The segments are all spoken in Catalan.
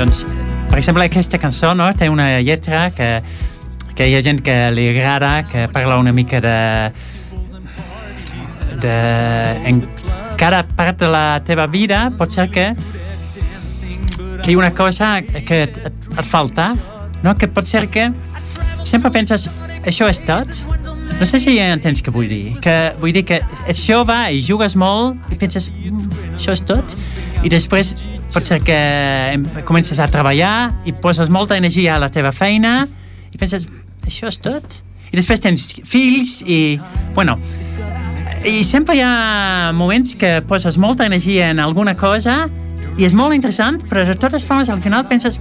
Doncs, per exemple, aquesta cançó, no, té una lletra que hi ha gent que li agrada, que parla una mica en cada part de la teva vida pot ser que hi ha una cosa que et falta, no? Que pot ser que sempre penses, això és tot? No sé si entens què vull dir. Vull dir que ets jove i jugues molt i penses, això és tot? I després pot ser que comences a treballar i poses molta energia a la teva feina i penses, això és tot? I després tens fills i, bueno, i sempre hi ha moments que poses molta energia en alguna cosa i és molt interessant, però de totes formes al final penses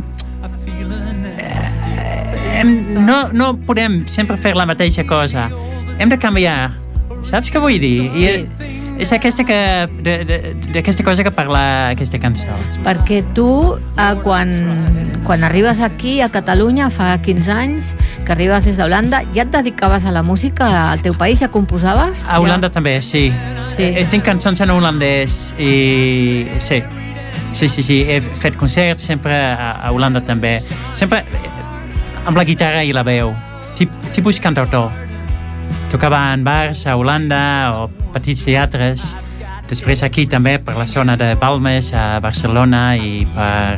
no podem sempre fer la mateixa cosa, hem de canviar, saps què vull dir? I és d'aquesta cosa que parla aquesta cançó. Perquè tu, quan arribes aquí a Catalunya fa 15 anys, que arribes des d'Holanda, ja et dedicaves a la música al teu país, ja composaves? A Holanda també, sí. Tinc cançons en holandès i sí, he fet concerts sempre a Holanda també, sempre amb la guitarra i la veu, tipus cantautor. Tocava en bars a Holanda o petits teatres, després aquí també per la zona de Balmes a Barcelona i per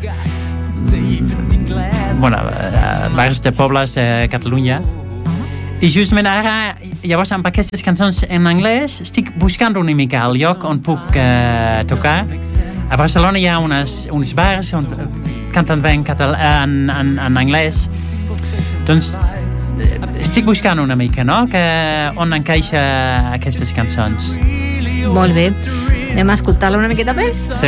bars de pobles de Catalunya. I justament ara, llavors amb aquestes cançons en anglès estic buscant una mica el lloc on puc tocar. A Barcelona hi ha uns bars on canten bé en anglès. Doncs estic buscant una mica, no? On encaixa aquestes cançons. Molt bé. Anem a escoltar-la una miqueta més? Sí.